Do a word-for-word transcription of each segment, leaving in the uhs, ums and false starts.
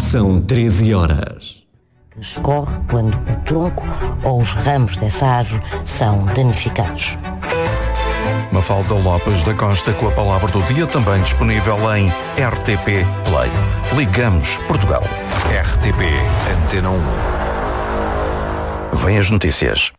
São treze horas. Escorre quando o tronco ou os ramos dessa árvore são danificados. Mafalda Lopes da Costa com a palavra do dia, também disponível em R T P Play. Ligamos Portugal. R T P Antena um. Vêm as notícias.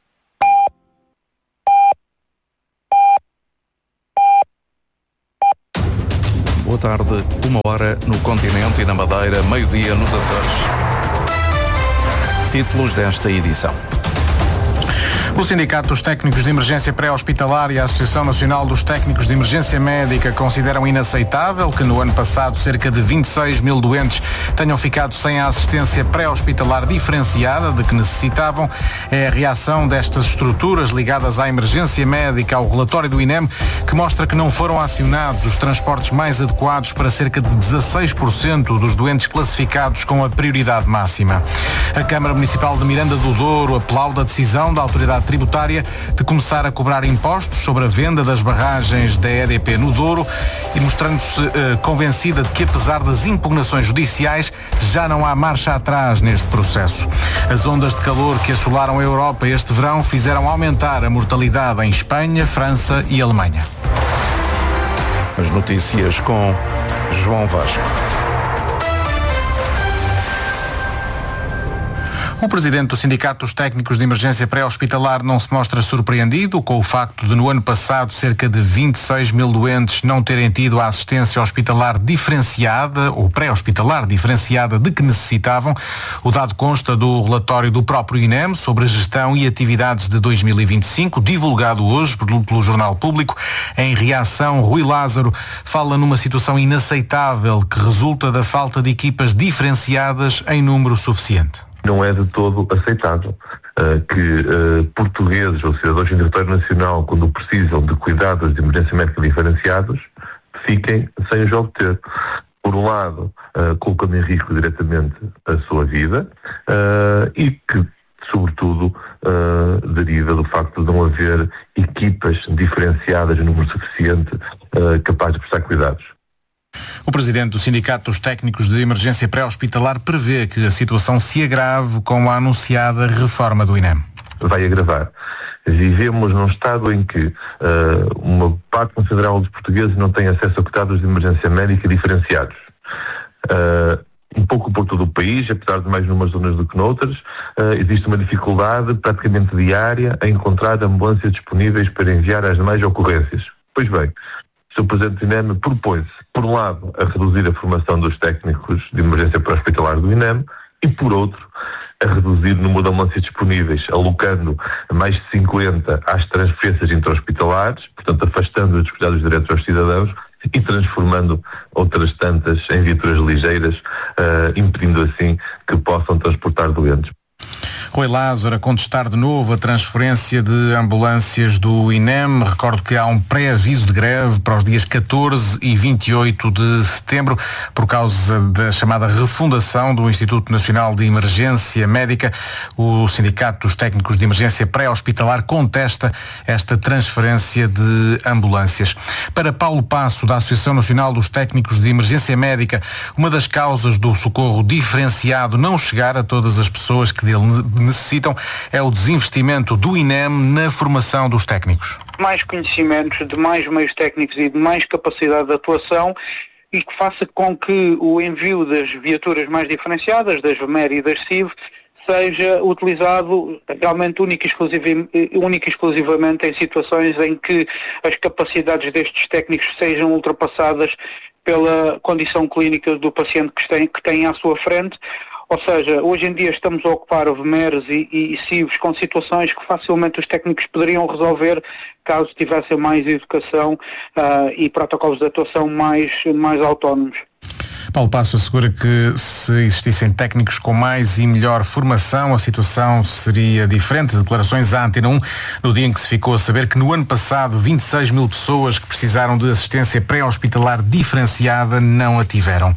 Boa tarde, uma hora no continente e na Madeira, meio-dia nos Açores. Títulos desta edição. O Sindicato dos Técnicos de Emergência Pré-Hospitalar e a Associação Nacional dos Técnicos de Emergência Médica consideram inaceitável que no ano passado cerca de vinte e seis mil doentes tenham ficado sem a assistência pré-hospitalar diferenciada de que necessitavam. É a reação destas estruturas ligadas à emergência médica ao relatório do I N E M, que mostra que não foram acionados os transportes mais adequados para cerca de dezasseis por cento dos doentes classificados com a prioridade máxima. A Câmara Municipal de Miranda do Douro aplaude a decisão da autoridade tributária de começar a cobrar impostos sobre a venda das barragens da E D P no Douro e mostrando-se uh, convencida de que, apesar das impugnações judiciais, já não há marcha atrás neste processo. As ondas de calor que assolaram a Europa este verão fizeram aumentar a mortalidade em Espanha, França e Alemanha. As notícias com João Vasco. O presidente do Sindicato dos Técnicos de Emergência Pré-Hospitalar não se mostra surpreendido com o facto de, no ano passado, cerca de vinte e seis mil doentes não terem tido a assistência hospitalar diferenciada ou pré-hospitalar diferenciada de que necessitavam. O dado consta do relatório do próprio I N E M sobre a gestão e atividades de dois mil e vinte e cinco, divulgado hoje pelo, pelo Jornal Público. Em reação, Rui Lázaro fala numa situação inaceitável que resulta da falta de equipas diferenciadas em número suficiente. Não é de todo aceitável uh, que uh, portugueses ou cidadãos em território nacional, quando precisam de cuidados de emergência médica diferenciados, fiquem sem os obter. Por um lado, uh, colocando em risco diretamente a sua vida uh, e que, sobretudo, uh, deriva do facto de não haver equipas diferenciadas em número suficiente uh, capazes de prestar cuidados. O presidente do Sindicato dos Técnicos de Emergência Pré-Hospitalar prevê que a situação se agrave com a anunciada reforma do I N E M. Vai agravar. Vivemos num estado em que uh, uma parte considerável dos portugueses não tem acesso a cuidados de emergência médica diferenciados. Uh, um pouco por todo o país, apesar de mais numas zonas do que noutras, uh, existe uma dificuldade praticamente diária em encontrar ambulâncias disponíveis para enviar às demais ocorrências. Pois bem, o senhor Presidente do I N E M propõe-se, por um lado, a reduzir a formação dos técnicos de emergência pré-hospitalar do I N E M e, por outro, a reduzir o número de ambulâncias disponíveis, alocando mais de cinquenta às transferências intra-hospitalares, portanto afastando os cuidados diretos aos cidadãos e transformando outras tantas em viaturas ligeiras, uh, impedindo assim que possam transportar doentes. Rui Lázaro a contestar de novo a transferência de ambulâncias do I N E M. Recordo que há um pré-aviso de greve para os dias catorze e vinte e oito de setembro por causa da chamada refundação do Instituto Nacional de Emergência Médica. O Sindicato dos Técnicos de Emergência Pré-Hospitalar contesta esta transferência de ambulâncias. Para Paulo Passo, da Associação Nacional dos Técnicos de Emergência Médica, uma das causas do socorro diferenciado não chegar a todas as pessoas que dele necessitam é o desinvestimento do I N E M na formação dos técnicos. Mais conhecimentos, de mais meios técnicos e de mais capacidade de atuação e que faça com que o envio das viaturas mais diferenciadas, das V M E R e das C I V, seja utilizado realmente única e exclusivamente em situações em que as capacidades destes técnicos sejam ultrapassadas pela condição clínica do paciente que tem, que tem à sua frente. Ou seja, hoje em dia estamos a ocupar V M E Rs e, e, e C I Vs com situações que facilmente os técnicos poderiam resolver caso tivessem mais educação uh, e protocolos de atuação mais, mais autónomos. Paulo Passo assegura que se existissem técnicos com mais e melhor formação, a situação seria diferente. Declarações à Antena um, no dia em que se ficou a saber que no ano passado vinte e seis mil pessoas que precisaram de assistência pré-hospitalar diferenciada não a tiveram.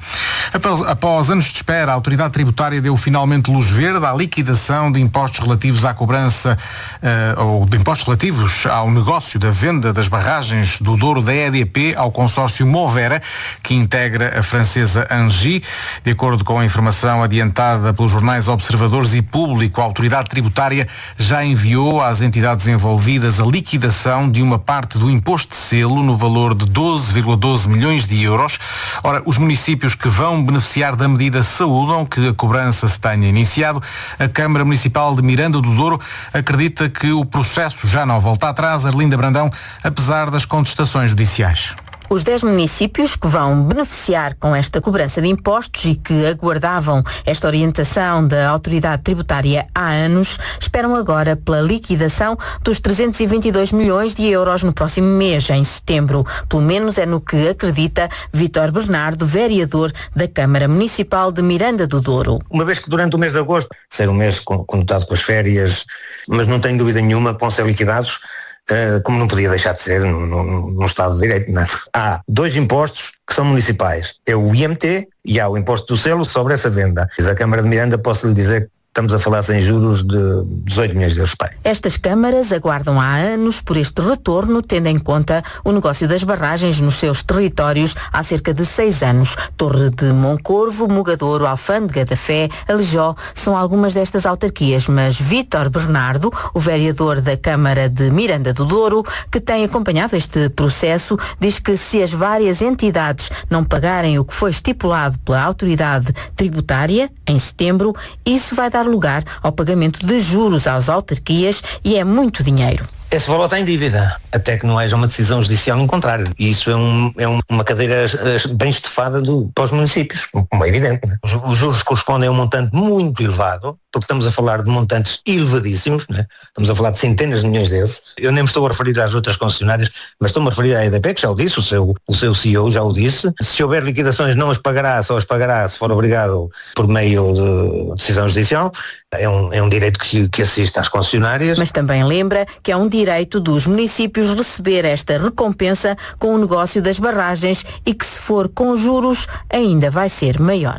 Após, após anos de espera, a autoridade tributária deu finalmente luz verde à liquidação de impostos relativos à cobrança uh, ou de impostos relativos ao negócio da venda das barragens do Douro da E D P ao consórcio Movera, que integra a francesa Engie. De acordo com a informação adiantada pelos jornais Observadores e Público, a autoridade tributária já enviou às entidades envolvidas a liquidação de uma parte do imposto de selo no valor de doze vírgula doze milhões de euros. Ora, os municípios que vão beneficiar da medida saúdam que a cobrança se tenha iniciado. A Câmara Municipal de Miranda do Douro acredita que o processo já não volta atrás. Arlinda Brandão, apesar das contestações judiciais. Os dez municípios que vão beneficiar com esta cobrança de impostos e que aguardavam esta orientação da autoridade tributária há anos, esperam agora pela liquidação dos trezentos e vinte e dois milhões de euros no próximo mês, em setembro. Pelo menos é no que acredita Vítor Bernardo, vereador da Câmara Municipal de Miranda do Douro. Uma vez que durante o mês de agosto, ser um mês conotado com as férias, mas não tenho dúvida nenhuma que vão ser liquidados, Uh, como não podia deixar de ser no, no, no Estado de Direito, não é? Há dois impostos que são municipais, é o I M T e há o imposto do selo sobre essa venda. A Câmara de Miranda, posso lhe dizer que estamos a falar sem juros de dezoito milhões de euros. Estas câmaras aguardam há anos por este retorno, tendo em conta o negócio das barragens nos seus territórios há cerca de seis anos. Torre de Moncorvo, Mugadouro, Alfândega da Fé, Alijó são algumas destas autarquias, mas Vítor Bernardo, o vereador da Câmara de Miranda do Douro, que tem acompanhado este processo, diz que se as várias entidades não pagarem o que foi estipulado pela autoridade tributária em setembro, isso vai dar lugar ao pagamento de juros às autarquias e é muito dinheiro. Esse valor está em dívida, até que não haja uma decisão judicial no contrário. E isso é, um, é um, uma cadeira bem estofada do, para os municípios, como é evidente. Os, os juros correspondem a um montante muito elevado, porque estamos a falar de montantes elevadíssimos, né? Estamos a falar de centenas de milhões de euros. Eu nem me estou a referir às outras concessionárias, mas estou-me a referir à E D P, que já o disse, o seu, o seu C E O já o disse. Se houver liquidações, não as pagará, só as pagará se for obrigado por meio de decisão judicial. É um, é um direito que, que assiste às concessionárias. Mas também lembra que é um direito dos municípios receber esta recompensa com o negócio das barragens e que, se for com juros, ainda vai ser maior.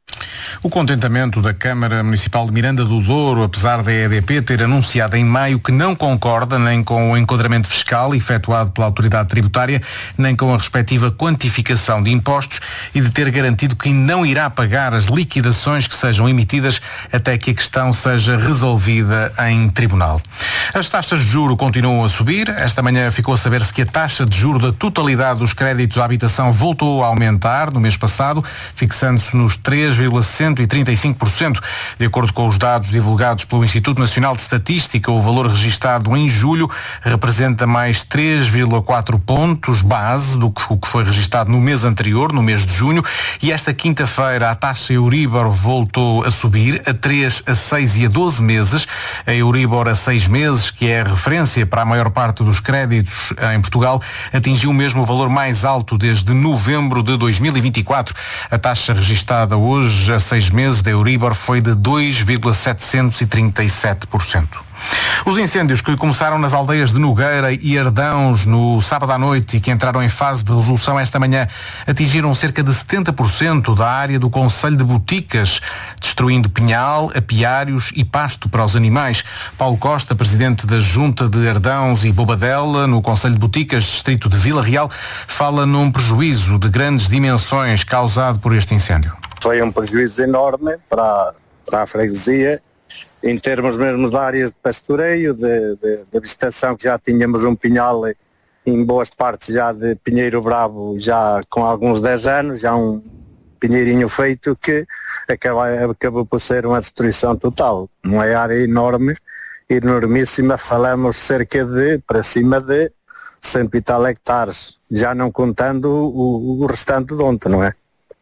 O contentamento da Câmara Municipal de Miranda do Douro, apesar da E D P ter anunciado em maio que não concorda nem com o enquadramento fiscal efetuado pela autoridade tributária, nem com a respectiva quantificação de impostos e de ter garantido que não irá pagar as liquidações que sejam emitidas até que a questão seja resolvida em tribunal. As taxas de juro continuam a subir. Esta manhã ficou a saber-se que a taxa de juro da totalidade dos créditos à habitação voltou a aumentar no mês passado, fixando-se nos três vírgula cento e trinta e cinco por cento. De acordo com os dados divulgados pelo Instituto Nacional de Estatística, o valor registado em julho representa mais três vírgula quatro pontos base do que o que foi registado no mês anterior, no mês de junho, e esta quinta-feira a taxa Euribor voltou a subir a três, a seis e a doze meses. A Euribor a seis meses, que é a referência para a maior parte dos créditos em Portugal, atingiu mesmo o valor mais alto desde novembro de dois mil e vinte e quatro. A taxa registada hoje a seis meses da Euribor foi de dois vírgula setecentos e trinta e sete por cento. Os incêndios que começaram nas aldeias de Nogueira e Ardãos no sábado à noite e que entraram em fase de resolução esta manhã atingiram cerca de setenta por cento da área do concelho de Boticas, destruindo pinhal, apiários e pasto para os animais. Paulo Costa, presidente da Junta de Ardãos e Bobadela, no concelho de Boticas, distrito de Vila Real, fala num prejuízo de grandes dimensões causado por este incêndio. Foi um prejuízo enorme para, para a freguesia, em termos mesmo de áreas de pastoreio, de, de, de vegetação, que já tínhamos um pinhal em boas partes já de pinheiro bravo, já com alguns dez anos, já um pinheirinho feito que acabou, acabou por ser uma destruição total. Uma área enorme, enormíssima, falamos cerca de, para cima de cento e tal hectares, já não contando o, o restante de ontem, não é?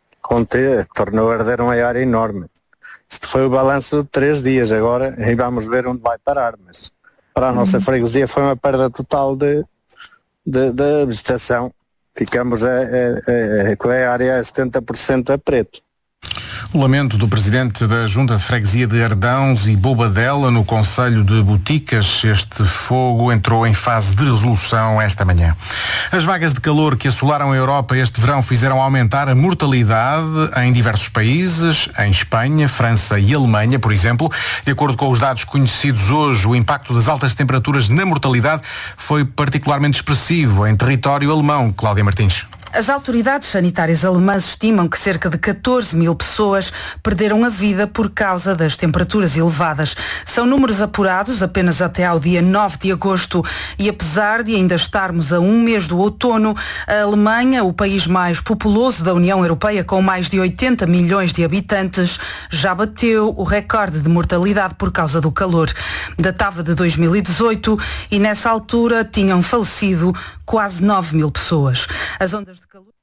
Ontem tornou a arder uma área enorme. Isto foi o balanço de três dias agora e vamos ver onde vai parar, mas para a nossa freguesia foi uma perda total de, de, de vegetação. Ficamos a, a, a, com a área a setenta por cento a preto. O lamento do presidente da Junta de Freguesia de Ardãos e Bobadela, no concelho de Boticas. Este fogo entrou em fase de resolução esta manhã. As vagas de calor que assolaram a Europa este verão fizeram aumentar a mortalidade em diversos países, em Espanha, França e Alemanha, por exemplo. De acordo com os dados conhecidos hoje, o impacto das altas temperaturas na mortalidade foi particularmente expressivo em território alemão. Cláudia Martins. As autoridades sanitárias alemãs estimam que cerca de catorze mil pessoas perderam a vida por causa das temperaturas elevadas. São números apurados apenas até ao dia nove de agosto e apesar de ainda estarmos a um mês do outono, a Alemanha, o país mais populoso da União Europeia com mais de oitenta milhões de habitantes, já bateu o recorde de mortalidade por causa do calor. Datava de dois mil e dezoito e nessa altura tinham falecido quase nove mil pessoas. As ondas de calor...